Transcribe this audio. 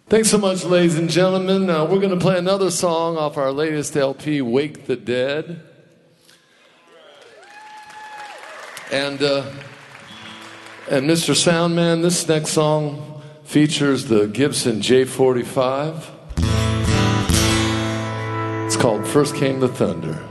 Thanks so much, ladies and gentlemen. We're going to play another song off our latest LP, Wake the Dead. And Mr. Soundman, this next song features the Gibson J45. It's called First Came the Thunder.